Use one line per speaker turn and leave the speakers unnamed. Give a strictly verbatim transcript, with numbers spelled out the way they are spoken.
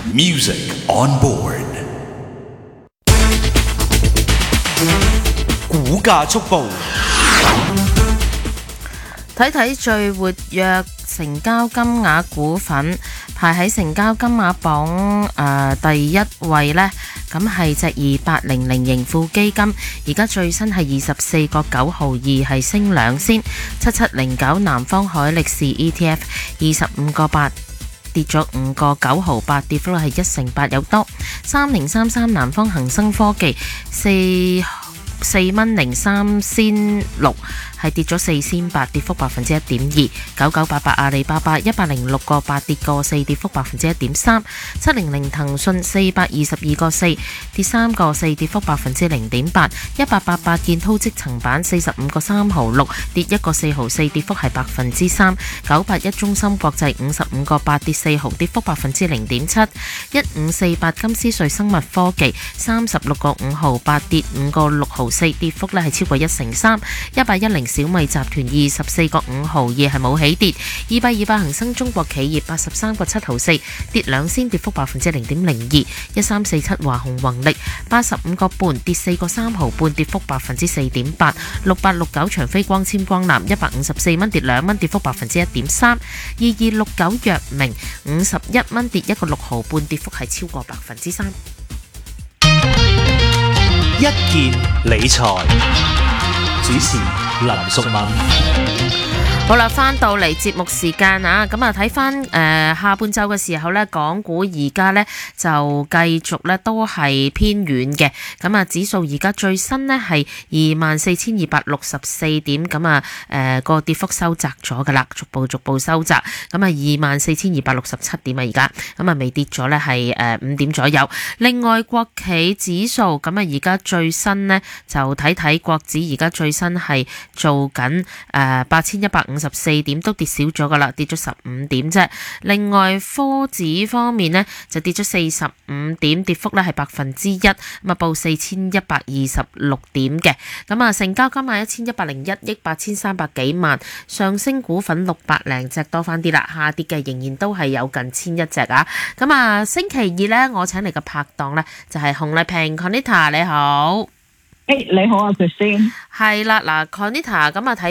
Music on board。股價速報，
睇睇最活躍成交金額股份，排喺成交金額榜誒、呃、第一位呢，咁係隻二八零零盈富基金，而家最新係二十四個九毫二，係升兩仙。七七零九南方海力士 E T F 二十五個八。跌咗五個九毫八，跌幅係一成八有多。三零三三南方恒生科技四四蚊零三仙六，係跌咗四仙八，跌幅百分之一點二。九九八八阿里巴巴一百零六個八，跌個四，跌幅百分之一點三。七零零騰訊四百二十二個四，跌三個四，跌幅百分之零點八。一八八八建滔積層板四十五個三毫六，跌一個四毫四，跌幅係百分之三。九八一中芯國際五十五個八，跌四毫，跌幅百分之零點七。一五四八金斯瑞生物科技三十六個五毫八，跌五個六毫四，跌幅呢係超過一成三。一八一零小米集團二十四個五毫二，係冇起跌。二百二百恒生中國企業八十三個七毫四，跌兩仙，跌幅百分之零點零二。一三四七華虹宏力八十五個半，跌四個三毫半，跌幅百分之四點八。六八六九長飛光纖光纜一百五十四蚊，跌兩蚊，跌幅百分之一點三。二二六九藥明五十一蚊，跌一個六毫半，跌幅係超過百分之三。
一件理財主持林淑敏。
好啦，翻到嚟節目時間啊，咁啊睇翻誒下半週嘅時候呢，港股而家呢就繼續呢都係偏軟嘅，咁啊指數而家最新呢係二萬四千二百六十四點，咁啊誒個跌幅收窄咗噶啦，逐步逐步收窄，咁啊二萬四千二百六十七點啊而家，咁啊未跌咗呢係誒五點左右。另外國企指數咁啊而家最新呢就睇睇國指而家最新係做緊誒八千一百五十四點，都跌少咗噶啦，跌咗十五點啫。另外科指方面呢，就跌咗四十五點，跌幅呢係百分之一，咁啊報四千一百二十六點嘅。咁啊成交金額一千一百零一億八千三百幾萬，上升股份六百零隻多翻啲啦，下跌嘅仍然都係有近千一隻啊。咁啊星期二呢，我請嚟嘅拍檔呢，就係熊麗萍 Conita， 你好。
誒、hey, 你好啊 Christine。
係啦，嗱 Conita 咁啊睇。